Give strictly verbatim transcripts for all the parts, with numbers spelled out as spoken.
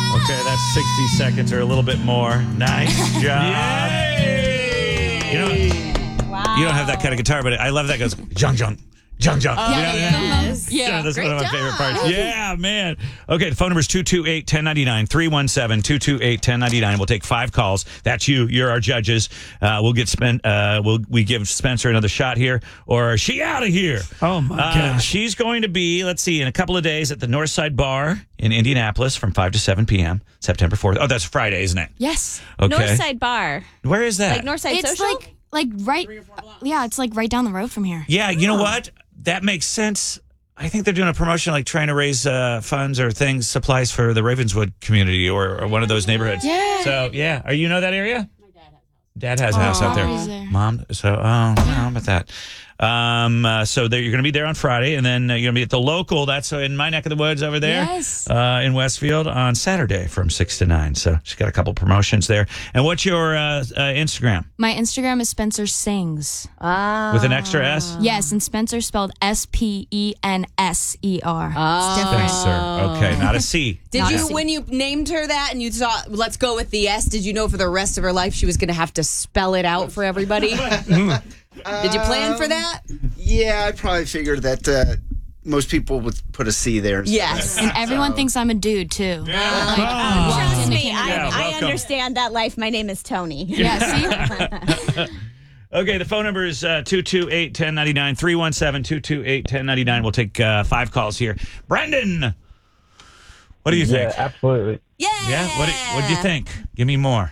Okay, that's sixty seconds or a little bit more. Nice job. You know, Wow. you don't have that kind of guitar, but I love that. It goes jung jung. Jung Jung. Oh, You know, yes. Yeah, Yeah. that's Great one of my job. favorite parts. Yeah, man. Okay, the phone number is two two eight, one zero nine nine, three one seven, two two eight, one zero nine nine. We'll take five calls. That's you. You're our judges. Uh, we'll get spent. Uh, we'll we give Spencer another shot here, or is she out of here? Oh, my Uh, gosh. she's going to be, let's see, in a couple of days at the Northside Bar in Indianapolis from five to seven p.m. September fourth. Oh, that's Friday, isn't it? Yes. Okay. Northside Bar. Where is that? Like Northside It's Social? like like right. Yeah, it's like right down the road from here. Yeah, you know what? That makes sense. I think they're doing a promotion, like trying to raise uh, funds or things, supplies for the Ravenswood community or, or one of those neighborhoods. Yeah. So, yeah. Are you know that area? Dad has a house out there. Mom is there. Mom. So, oh, how about that? Um, uh, so there, you're going to be there on Friday, and then uh, you're going to be at the local. That's in my neck of the woods over there. Yes. Uh, in Westfield on Saturday from six to nine. So she's got a couple promotions there. And what's your uh, uh, Instagram? My Instagram is Spencer Sings. Ah. With an extra S? Yes, and Spencer spelled S P E N S E R. Oh. It's different. Spencer. Okay, not a C. Did Not you, a C. when you named her that and you thought, let's go with the S, did you know for the rest of her life she was going to have to spell it out for everybody? Did you plan for that? Yeah, I probably figured that uh, most people would put a C there. instead. Yes. And everyone thinks I'm a dude too. Like, walked Trust into me, kindergarten. I, Yeah, I welcome. understand that life. My name is Tony. Yeah, see? Okay, the phone number is uh, two two eight, one zero nine nine, three one seven, two two eight, one zero nine nine. We'll take uh, five calls here. Brendan, what do you think? Yeah, absolutely. Yeah. Yeah? What do, what do you think? Give me more.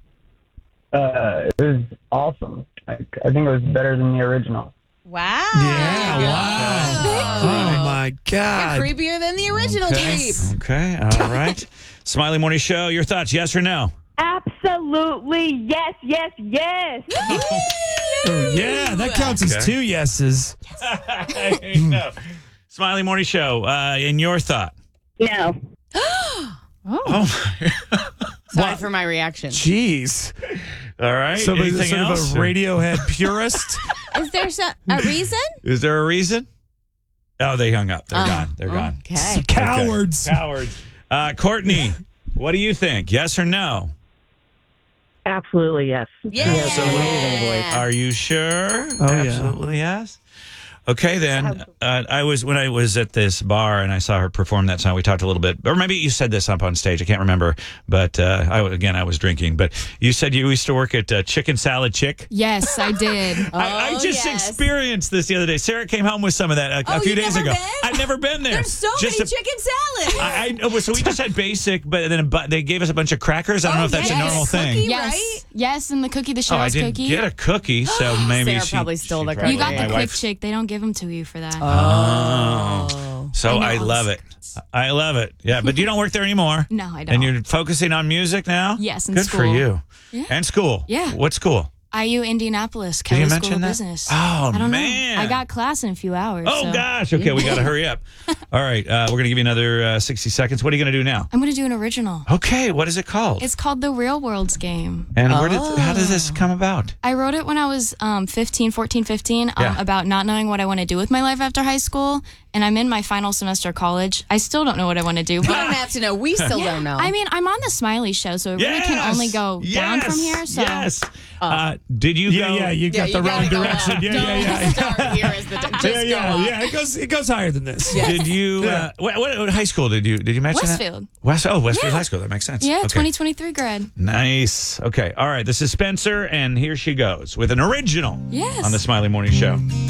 Uh, it was awesome. I, I think it was better than the original. Wow. Yeah, wow. Oh, my God. Creepier than the original Okay. creep. Okay, all right. Smiley Morning Show, your thoughts, yes or no? Absolutely. Yes, yes, yes. Oh, yeah, that counts as Okay. two yeses. No. Smiley Morning Show, uh, in your thought. No. Oh, Sorry for my reaction. Jeez. all right. Somebody Anything sort else? of a Radiohead purist. Is there some, a reason? Is there a reason? Oh, they hung up. They're Oh, gone. They're gone. Okay. Cowards. Cowards. Uh, Courtney, what do you think? Yes or no? Absolutely, yes. Yeah. Are you sure? Oh, yeah. Absolutely yes. Okay, then. Uh, I was when I was at this bar and I saw her perform that song. We talked a little bit, or maybe you said this up on stage. I can't remember, but uh, I again I was drinking. But you said you used to work at uh, Chicken Salad Chick. Yes, I did. I, I Oh, just yes. experienced this the other day. Sarah came home with some of that a, a Oh, few you days never ago. been? I've never been there. There's so Just many a- chicken salads. I, I oh, so we just had basic, but then a, bu- they gave us a bunch of crackers. I don't Oh, know if that's yes. a normal thing. Cookie, Yes. right? Yes, and the cookie, the Oh, I Cheryl's didn't cookie. get a cookie, so maybe Sarah she probably stole she the probably- You got my the quick wife- chick. They don't give them to you for that. Oh, so I I, know all love the it. I love it. Yeah, but you don't work there anymore. No, I don't. And you're focusing on music now. Yes, and good for school. you. Yeah. And school. Yeah. What school? I U Indianapolis, Did you Kelly School mention of that? Business. Oh, I don't man. know. I got class in a few hours. Oh so gosh. Okay, we got to hurry up. All right, uh, we're gonna give you another uh, sixty seconds. What are you gonna do now? I'm going to do an original. Okay, what is it called? It's called The Real World's Game. and where did how did this come about? I wrote it when I was um, fifteen, fourteen, fifteen, um, Yeah. about not knowing what I want to do with my life after high school. And I'm in my final semester of college. I still don't know what I want to do. You But don't have to know. We still don't know. I mean, I'm on the Smiley Show, so it really can Yes! only go down from here. So Yes. Uh, did you Yeah, go? yeah, you Yeah, got you the gotta wrong go direction. up. Yeah, Don't yeah, yeah. start here as the just Yeah, go yeah, up. yeah. It goes, it goes higher than this. Did you? Uh, what, what, what high school did you? Did you mention Westfield. that? West. Oh, Westfield Yeah. High School. That makes sense. yeah, Okay. twenty twenty-three grad. Nice. Okay. All right. This is Spencer, and here she goes with an original Yes. on the Smiley Morning Show.